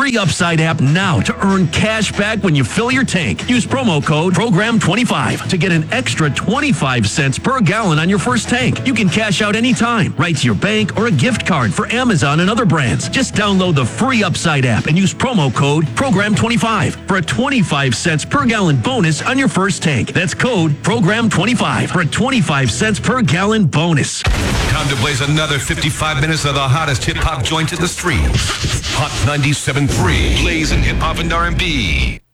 free Upside app now to earn cash back when you fill your tank. Use promo code PROGRAM25 to get an extra 25 cents per gallon on your first tank. You can cash out anytime, right to your bank or a gift card for Amazon and other brands. Just download the free Upside app and use promo code PROGRAM25 for a 25 cents per gallon bonus on your first tank. That's code PROGRAM25 for a 25 cents per gallon bonus. Time to blaze another 55 minutes of the hottest hip-hop joint in the street. Hot 97.3. Blazing hip-hop and R&B.